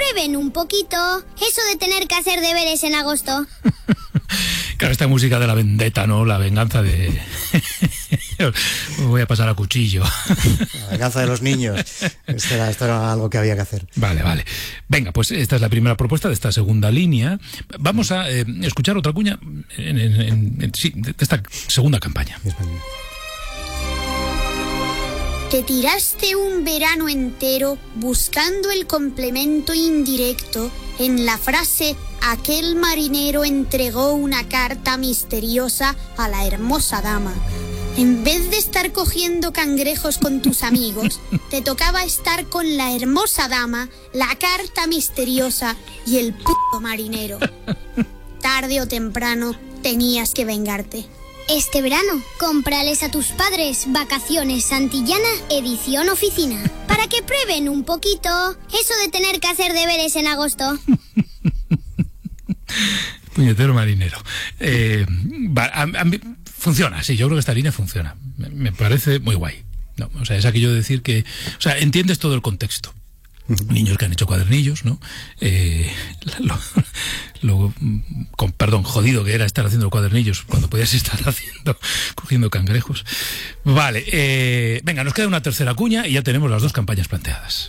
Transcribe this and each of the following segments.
prueben un poquito eso de tener que hacer deberes en agosto. Claro, esta música de la vendetta, ¿no? La venganza de... Voy a pasar a cuchillo. La venganza de los niños. Esto era algo que había que hacer. Vale. Venga, pues esta es la primera propuesta de esta segunda línea. Vamos a escuchar otra cuña de esta segunda campaña. Te tiraste un verano entero buscando el complemento indirecto en la frase aquel marinero entregó una carta misteriosa a la hermosa dama. En vez de estar cogiendo cangrejos con tus amigos, te tocaba estar con la hermosa dama, la carta misteriosa y el puto marinero. Tarde o temprano tenías que vengarte. Este verano, cómprales a tus padres Vacaciones Santillana edición oficina, para que prueben un poquito eso de tener que hacer deberes en agosto. Puñetero marinero. Funciona, sí, yo creo que esta línea funciona. Me parece muy guay. No, o sea, es aquello de decir que... O sea, entiendes todo el contexto. Niños que han hecho cuadernillos, ¿no? Perdón, jodido que era estar haciendo cuadernillos cuando podías estar cogiendo cangrejos. Vale, venga, nos queda una tercera cuña y ya tenemos las dos campañas planteadas.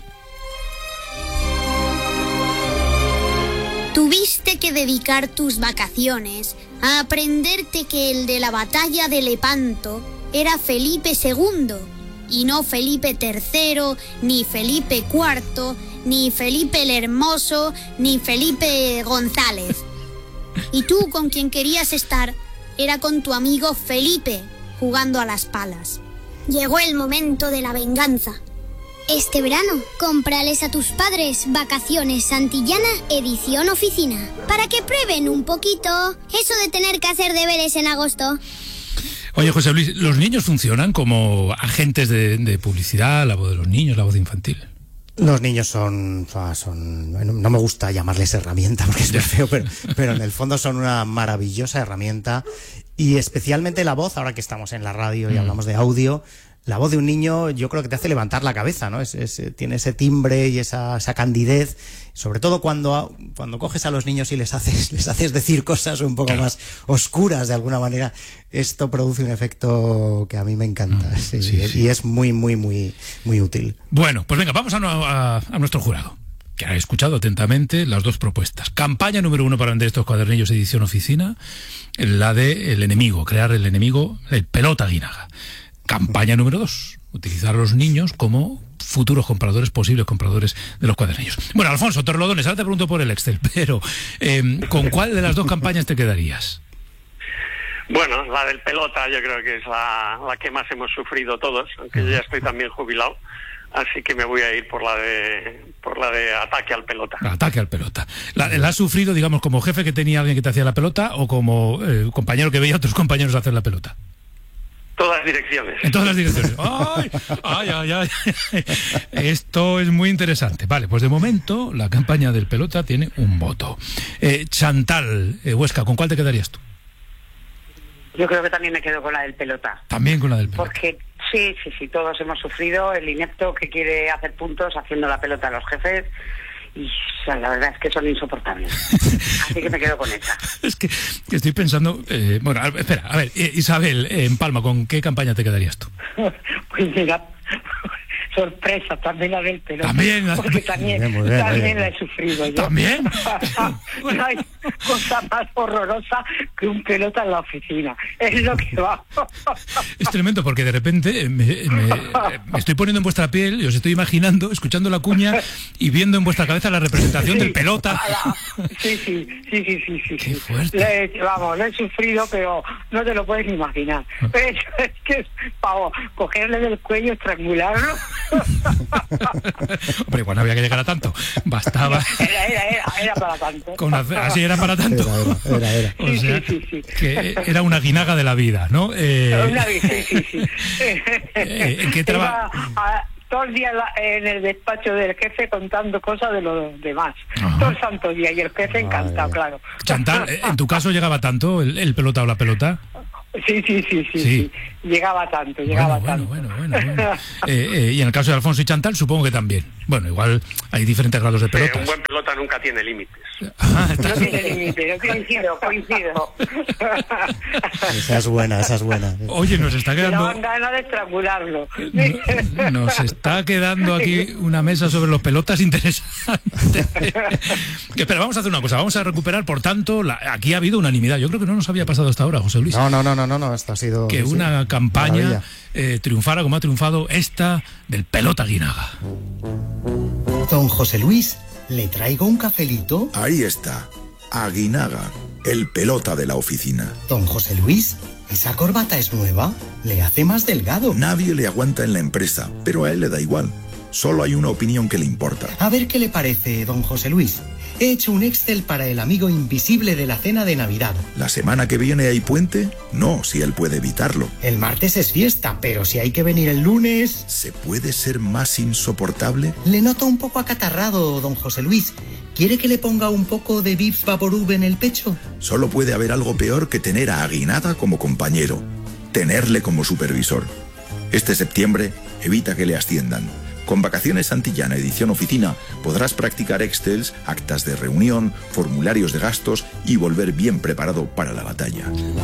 Tuviste que dedicar tus vacaciones a aprenderte que el de la batalla de Lepanto era Felipe II, y no Felipe III, ni Felipe IV, ni Felipe el Hermoso, ni Felipe González. Y tú con quien querías estar era con tu amigo Felipe, jugando a las palas. Llegó el momento de la venganza. Este verano, cómprales a tus padres Vacaciones Santillana edición oficina, para que prueben un poquito eso de tener que hacer deberes en agosto. Oye, José Luis, ¿los niños funcionan como agentes de publicidad, la voz de los niños, la voz infantil? Los niños son bueno, no me gusta llamarles herramienta porque es muy feo, pero en el fondo son una maravillosa herramienta, y especialmente la voz, ahora que estamos en la radio y hablamos de audio. La voz de un niño yo creo que te hace levantar la cabeza, ¿no? Tiene ese timbre y esa candidez, sobre todo cuando coges a los niños y les haces decir cosas un poco más oscuras de alguna manera. Esto produce un efecto que a mí me encanta, y es muy, muy, muy, muy útil. Bueno, pues venga, vamos a nuestro jurado, que ha escuchado atentamente las dos propuestas. Campaña número 1 para vender estos cuadernillos edición oficina, la de el enemigo, crear el enemigo, el pelota guinaga. Campaña número 2, utilizar a los niños como futuros compradores, posibles compradores de los cuadernillos. Bueno, Alfonso Torlodones, ahora te pregunto por el Excel, pero ¿con cuál de las dos campañas te quedarías? Bueno, la del pelota yo creo que es la que más hemos sufrido todos, aunque yo ya estoy también jubilado, así que me voy a ir por la de ataque al pelota. Ataque al pelota. ¿La has sufrido, digamos, como jefe que tenía alguien que te hacía la pelota o como compañero que veía a otros compañeros hacer la pelota? Todas direcciones. En todas las direcciones. ¡Ay! Esto es muy interesante. Vale, pues de momento la campaña del pelota tiene un voto. Chantal, Huesca, ¿con cuál te quedarías tú? Yo creo que también me quedo con la del pelota. También con la del pelota. Porque sí, todos hemos sufrido el inepto que quiere hacer puntos haciendo la pelota a los jefes. Y la verdad es que son insoportables. Así que me quedo con esa. Es que estoy pensando... bueno, espera, a ver, Isabel, en Palma, ¿con qué campaña te quedarías tú? Pues mira, sorpresa, también la del pelota. También la he sufrido yo. ¿También? No hay cosa más horrorosa que un pelota en la oficina. Es lo que va. Es tremendo porque de repente me estoy poniendo en vuestra piel y os estoy imaginando, escuchando la cuña y viendo en vuestra cabeza la representación del pelota. Sí. Qué fuerte. Lo he sufrido, pero no te lo puedes ni imaginar. Es que es para cogerle del cuello, estrangularlo. Hombre, igual no había que llegar a tanto. Bastaba. Era para tanto. Así era para tanto. Era. O sea, sí. Que era una guinaga de la vida, ¿no? Sí. ¿En qué trabajo? Todo el día en el despacho del jefe contando cosas de los demás. Ajá. Todo el santo día. Y el jefe encantado, claro. Chantal, ¿en tu caso llegaba tanto el pelota o la pelota? Sí. Llegaba tanto. Bueno. Y en el caso de Alfonso y Chantal, supongo que también. Bueno, igual hay diferentes grados de pelotas. Un buen pelota nunca tiene límites. No tiene límite, coincido. Esa es buena. Oye, nos está Me quedando... daban ganas de estrangularlo. Nos está quedando aquí una mesa sobre los pelotas interesante. Pero vamos a hacer una cosa, vamos a recuperar, por tanto, aquí ha habido unanimidad. Yo creo que no nos había pasado hasta ahora, José Luis. No, esto ha sido... Que una campaña triunfara como ha triunfado esta del pelota Aguinaga. Don José Luis, ¿le traigo un cafelito? Ahí está, Aguinaga, el pelota de la oficina. Don José Luis, ¿esa corbata es nueva? Le hace más delgado. Nadie le aguanta en la empresa, pero a él le da igual. Solo hay una opinión que le importa. A ver qué le parece, don José Luis. He hecho un Excel para el amigo invisible de la cena de Navidad. ¿La semana que viene hay puente? No, si él puede evitarlo. El martes es fiesta, pero si hay que venir el lunes... ¿Se puede ser más insoportable? Le noto un poco acatarrado, don José Luis. ¿Quiere que le ponga un poco de Vicks Vaporub en el pecho? Solo puede haber algo peor que tener a Aguinaga como compañero. Tenerle como supervisor. Este septiembre, evita que le asciendan. Con Vacaciones Santillana Edición Oficina podrás practicar Excels, actas de reunión, formularios de gastos y volver bien preparado para la batalla.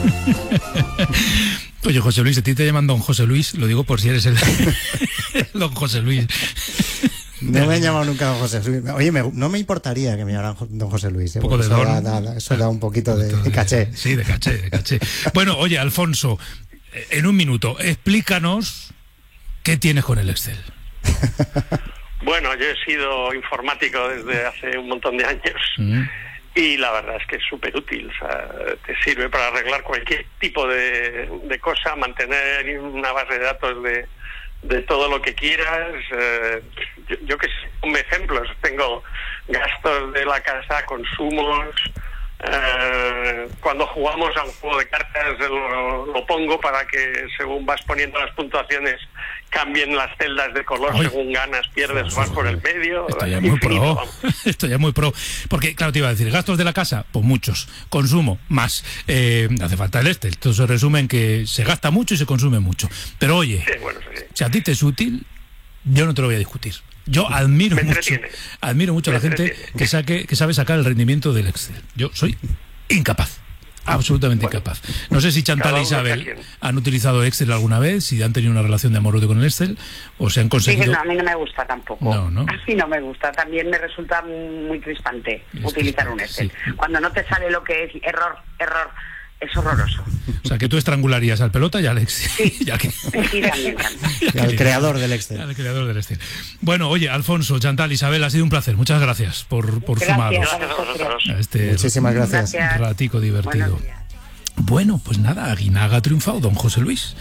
Oye, José Luis, a ti te llaman don José Luis, lo digo por si eres el don José Luis. No me han llamado nunca don José Luis. Oye, no me importaría que me llamaran don José Luis. Un poco de don. Eso da un poquito de caché. Sí, de caché. Bueno, oye, Alfonso, en un minuto, explícanos qué tienes con el Excel. Bueno, yo he sido informático desde hace un montón de años y la verdad es que es súper útil. O sea, te sirve para arreglar cualquier tipo de cosa, mantener una base de datos de todo lo que quieras. Yo que sé, un ejemplo, tengo gastos de la casa, consumos. Cuando jugamos a un juego de cartas lo pongo para que según vas poniendo las puntuaciones cambien las celdas de color. Ay, según ganas, pierdes o vas por el medio. Esto ya es muy pro. Esto ya es muy pro. Porque, claro, te iba a decir, gastos de la casa, pues muchos. Consumo, más. Hace falta el Excel. Esto se resume en que se gasta mucho y se consume mucho. Pero oye, sí. Si a ti te es útil, yo no te lo voy a discutir. Yo admiro mucho a la gente que sabe sacar el rendimiento del Excel. Yo soy incapaz. Absolutamente incapaz. No sé si Chantal e Isabel han utilizado Excel alguna vez, si han tenido una relación de amor-odio con el Excel, o se han conseguido... Sí, no, a mí no me gusta tampoco. No. Así no me gusta. También me resulta muy crispante utilizar un Excel. Sí. Cuando no te sale lo que es error, es horroroso. O sea, que tú estrangularías al pelota y al Excel. Sí, ya que... sí, también. Y al creador del Excel. Al creador del Excel. Bueno, oye, Alfonso, Chantal, Isabel, ha sido un placer. Muchas gracias por sumaros a este Muchísimas gracias. Ratico divertido. Bueno, pues nada, Aguinaga ha triunfado, don José Luis.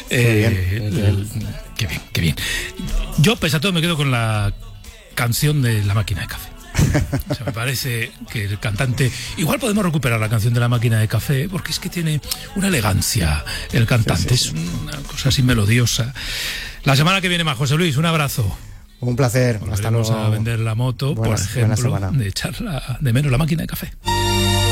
Qué bien. Yo, pese a todo, me quedo con la canción de La Máquina de Café. O sea, me parece que el cantante... Igual podemos recuperar la canción de La Máquina de Café, porque es que tiene una elegancia el cantante, sí. Es una cosa así melodiosa. La semana que viene más, José Luis, un abrazo. Un placer. Hasta luego. A vender la moto, por ejemplo, de echar de menos La Máquina de Café.